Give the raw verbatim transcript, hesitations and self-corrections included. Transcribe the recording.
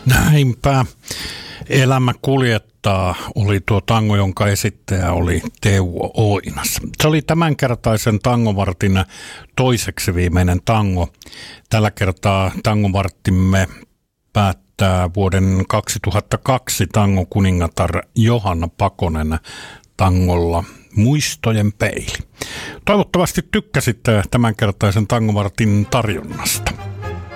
Näinpä. Elämä kuljettaa oli tuo tango, jonka esittäjä oli Teuvo Oinas. Se oli tämänkertaisen tangovartin toiseksi viimeinen tango. Tällä kertaa tangovarttimme päättää vuoden kaksituhattakaksi tangokuningatar Johanna Pakonen tangolla Muistojen peili. Toivottavasti tykkäsitte tämänkertaisen tangovartin tarjonnasta.